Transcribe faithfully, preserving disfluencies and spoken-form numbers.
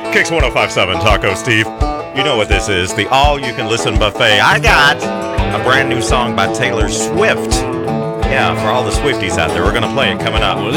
Kicks one oh five point seven, Taco Steve. You know what this is, the all-you-can-listen buffet. I got a brand new song by Taylor Swift. Yeah, for all the Swifties out there, we're going to play it coming up. Well,